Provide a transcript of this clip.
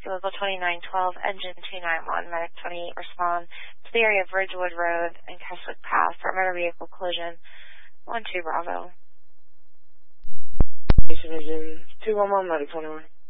Rescue Local 2912, Engine 291, Medic 28, respond to the area of Ridgewood Road and Keswick Path for a motor vehicle collision. 12 Bravo. Engine 211, Medic 21.